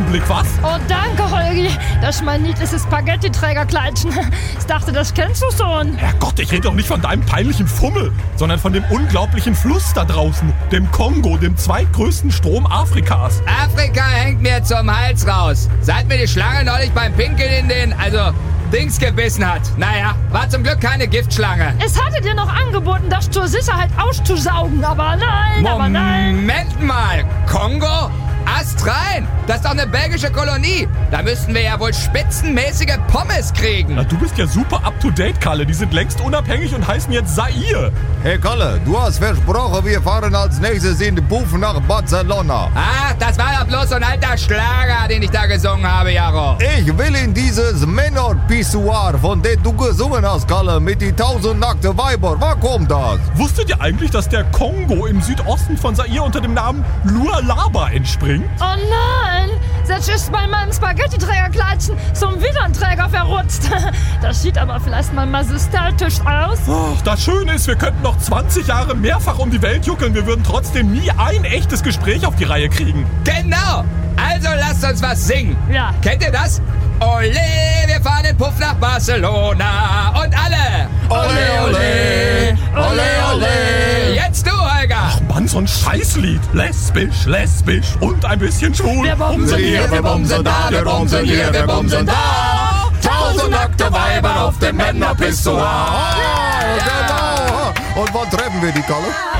Blick, was? Oh, danke, Holgi. Das ist mein niedliches Spaghetti-Trägerkleidchen. Ich dachte, das kennst du schon. Herrgott, ich rede doch nicht von deinem peinlichen Fummel, sondern von dem unglaublichen Fluss da draußen, dem Kongo, dem zweitgrößten Strom Afrikas. Afrika hängt mir zum Hals raus. Seit mir die Schlange neulich beim Pinkeln in den, Dings gebissen hat. Naja, war zum Glück keine Giftschlange. Es hatte dir noch angeboten, das zur Sicherheit auszusaugen, aber nein, Moment mal, Kongo? Ast rein! Das ist doch eine belgische Kolonie. Da müssten wir ja wohl spitzenmäßige Pommes kriegen. Na, du bist ja super up-to-date, Kalle. Die sind längst unabhängig und heißen jetzt Zaire. Hey Kalle, du hast versprochen, wir fahren als nächstes in den Buff nach Barcelona. Ach, das war doch bloß so ein alter Schlager, den ich da gesungen habe, Jaro. Ich will in dieses Männer-Pissoir, von dem du gesungen hast, Kalle, mit die 1000 nackte Weiber. Wann kommt das? Wusstet ihr eigentlich, dass der Kongo im Südosten von Zaire unter dem Namen Lualaba entspringt? Oh nein, jetzt ist bei meinem Spaghetti-Trägerkleidchen zum Widernträger verrutscht. Das sieht aber vielleicht mal majestätisch aus. Ach, das Schöne ist, wir könnten noch 20 Jahre mehrfach um die Welt juckeln. Wir würden trotzdem nie ein echtes Gespräch auf die Reihe kriegen. Genau. Also lasst uns was singen. Ja. Kennt ihr das? Ole, wir fahren den Puff nach Barcelona. Und alle. Ole, ole, ole, ole. Jetzt du, Holger. Ach Mann, so ein Scheißlied. Lesbisch, lesbisch und ein bisschen schwul. Wir bumsen hier, wir bumsen da, wir bumsen hier, wir bumsen da. 1000 nackte Weiber auf dem Männerpissoir. Genau. Und wann treffen wir die, Kalle?